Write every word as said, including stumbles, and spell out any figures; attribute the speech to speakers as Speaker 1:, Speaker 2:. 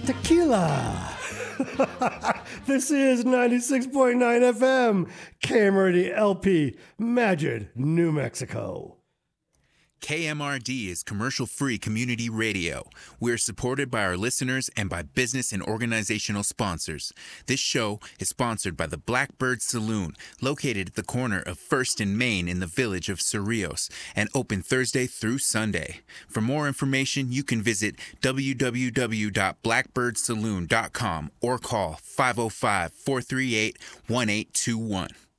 Speaker 1: tequila. This is ninety-six point nine F M, K M R D L P, Madrid, New Mexico.
Speaker 2: K M R D is commercial-free community radio. We're supported by our listeners and by business and organizational sponsors. This show is sponsored by the Blackbird Saloon, located at the corner of First and Main in the village of Cerrillos, and open Thursday through Sunday. For more information, you can visit w w w dot blackbird saloon dot com or call five oh five, four three eight, one eight two one.